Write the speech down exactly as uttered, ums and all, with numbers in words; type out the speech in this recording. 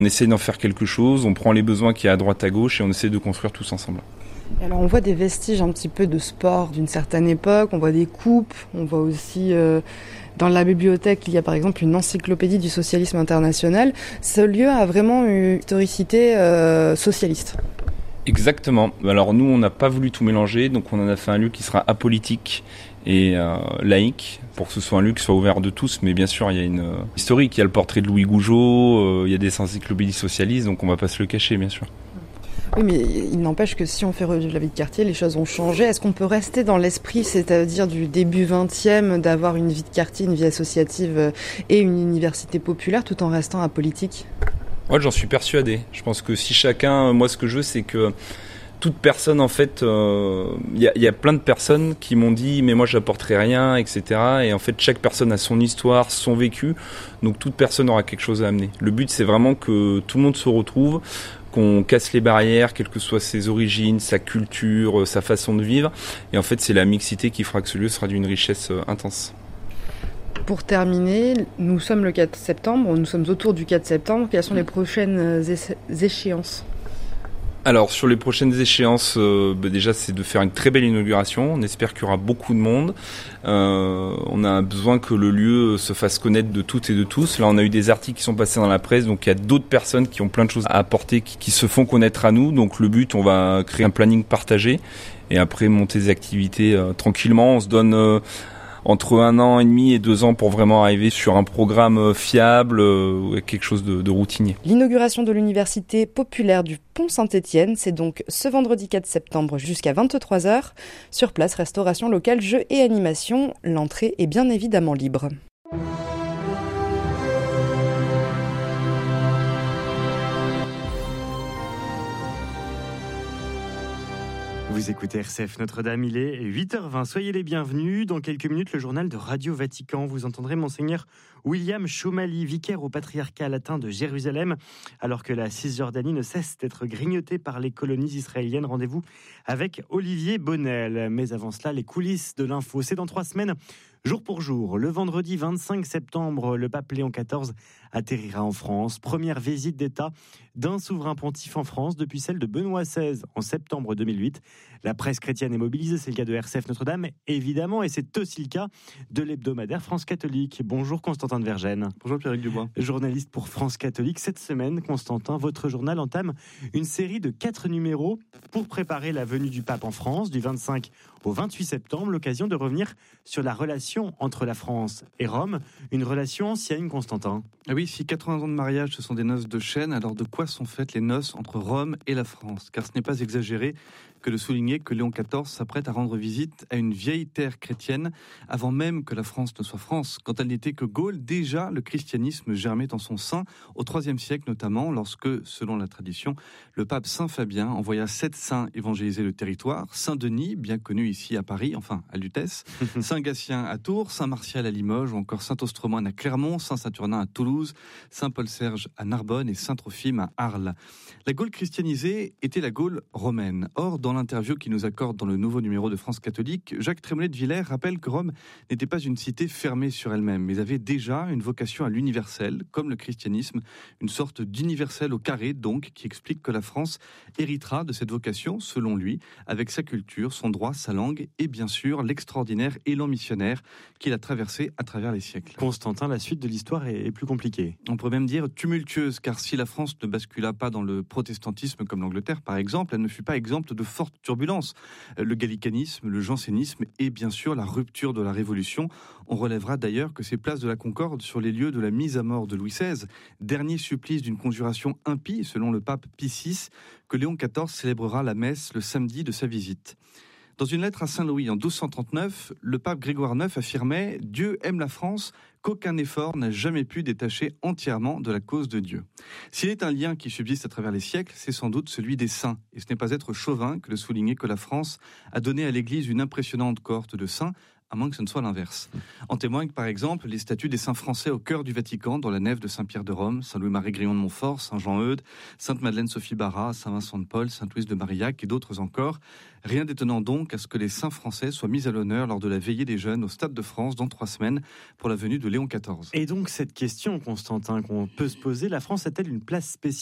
On essaie d'en faire quelque chose, on prend les besoins qu'il y a à droite à gauche et on essaie de construire tous ensemble. Alors on voit des vestiges un petit peu de sport d'une certaine époque, on voit des coupes, on voit aussi euh, dans la bibliothèque il y a par exemple une encyclopédie du socialisme international. Ce lieu a vraiment une historicité euh, socialiste. Exactement. Alors nous on n'a pas voulu tout mélanger, donc on en a fait un lieu qui sera apolitique et euh, laïque, pour que ce soit un lieu qui soit ouvert de tous, mais bien sûr il y a une euh, historique, il y a le portrait de Louis Gougeot, euh, il y a des encyclopédies socialistes, donc on va pas se le cacher bien sûr. Oui, mais il n'empêche que si on fait revivre la vie de quartier, les choses ont changé. Est-ce qu'on peut rester dans l'esprit, c'est-à-dire du début vingtième, d'avoir une vie de quartier, une vie associative et une université populaire, tout en restant apolitique ? Ouais, j'en suis persuadé. Je pense que si chacun, moi ce que je veux, c'est que toute personne, en fait, il euh, y, a, y a plein de personnes qui m'ont dit mais moi j'apporterai rien, et cetera. Et en fait chaque personne a son histoire, son vécu, donc toute personne aura quelque chose à amener. Le but c'est vraiment que tout le monde se retrouve, qu'on casse les barrières, quelles que soient ses origines, sa culture, sa façon de vivre. Et en fait, c'est la mixité qui fera que ce lieu sera d'une richesse intense. Pour terminer, nous sommes le quatre septembre, nous sommes autour du quatre septembre. Quelles sont les prochaines échéances ? Alors, sur les prochaines échéances, euh, bah déjà, c'est de faire une très belle inauguration. On espère qu'il y aura beaucoup de monde. Euh, on a besoin que le lieu se fasse connaître de toutes et de tous. Là, on a eu des articles qui sont passés dans la presse, donc il y a d'autres personnes qui ont plein de choses à apporter, qui, qui se font connaître à nous. Donc, le but, on va créer un planning partagé et après monter des activités euh, tranquillement. On se donne euh, entre un an et demi et deux ans pour vraiment arriver sur un programme fiable, euh, quelque chose de, de routinier. L'inauguration de l'université populaire du Pont Saint-Étienne, c'est donc ce vendredi quatre septembre jusqu'à vingt-trois heures. Sur place, restauration locale, jeux et animation. L'entrée est bien évidemment libre. Vous écoutez R C F Notre-Dame, il est huit heures vingt. Soyez les bienvenus. Dans quelques minutes, le journal de Radio Vatican. Vous entendrez Monseigneur William Chomali, vicaire au patriarcat latin de Jérusalem. Alors que la Cisjordanie ne cesse d'être grignotée par les colonies israéliennes, rendez-vous avec Olivier Bonnel. Mais avant cela, les coulisses de l'info. C'est dans trois semaines. Jour pour jour, le vendredi vingt-cinq septembre, le pape Léon quatorze atterrira en France. Première visite d'État d'un souverain pontife en France depuis celle de Benoît seize en septembre deux mille huit. La presse chrétienne est mobilisée, c'est le cas de R C F Notre-Dame, évidemment, et c'est aussi le cas de l'hebdomadaire France Catholique. Bonjour Constantin de Vergennes. Bonjour Pierrick Dubois. Journaliste pour France Catholique. Cette semaine, Constantin, votre journal entame une série de quatre numéros pour préparer la venue du pape en France du vingt-cinq au vingt-huit septembre. L'occasion de revenir sur la relation entre la France et Rome, une relation ancienne, Constantin. Ah oui, si quatre-vingts ans de mariage, ce sont des noces de chêne, alors de quoi sont faites les noces entre Rome et la France ? Car ce n'est pas exagéré que de souligner que Léon quatorze s'apprête à rendre visite à une vieille terre chrétienne avant même que la France ne soit France. Quand elle n'était que Gaule, déjà le christianisme germait en son sein, au troisième siècle notamment, lorsque, selon la tradition, le pape Saint Fabien envoya sept saints évangéliser le territoire. Saint Denis, bien connu ici à Paris, enfin à Lutèce, Saint Gatien à Tours, Saint Martial à Limoges, ou encore Saint Ostromoine à Clermont, Saint Saturnin à Toulouse, Saint Paul Serge à Narbonne et Saint Trophime à Arles. La Gaule christianisée était la Gaule romaine. Or, dans l'interview qu'il nous accorde dans le nouveau numéro de France Catholique, Jacques Trémollet de Villers rappelle que Rome n'était pas une cité fermée sur elle-même, mais avait déjà une vocation à l'universel, comme le christianisme, une sorte d'universel au carré, donc, qui explique que la France héritera de cette vocation, selon lui, avec sa culture, son droit, sa langue et bien sûr l'extraordinaire élan missionnaire qu'il a traversé à travers les siècles. Constantin, la suite de l'histoire est plus compliquée. On pourrait même dire tumultueuse, car si la France ne bascula pas dans le protestantisme comme l'Angleterre par exemple, elle ne fut pas exempte de fortes turbulences. Le gallicanisme, le jansénisme et bien sûr la rupture de la Révolution. On relèvera d'ailleurs que ces places de la Concorde sur les lieux de la mise à mort de Louis seize, dernier supplice d'une conjuration impie selon le pape Pie six, que Léon quatorze célébrera la messe le samedi de sa visite. Dans une lettre à Saint-Louis en douze cent trente-neuf, le pape Grégoire neuf affirmait « Dieu aime la France, qu'aucun effort n'a jamais pu détacher entièrement de la cause de Dieu ». S'il est un lien qui subsiste à travers les siècles, c'est sans doute celui des saints. Et ce n'est pas être chauvin que de souligner que la France a donné à l'Église une impressionnante cohorte de saints, à moins que ce ne soit l'inverse. En témoignent par exemple les statues des saints français au cœur du Vatican, dans la nef de Saint-Pierre de Rome, Saint-Louis-Marie Grillon de Montfort, Saint-Jean-Eudes, Sainte-Madeleine-Sophie Barra, Saint-Vincent de Paul, Sainte-Louise de Marillac et d'autres encore. Rien d'étonnant donc à ce que les saints français soient mis à l'honneur lors de la veillée des jeunes au Stade de France dans trois semaines pour la venue de Léon quatorze. Et donc cette question, Constantin, qu'on peut se poser, la France a-t-elle une place spéciale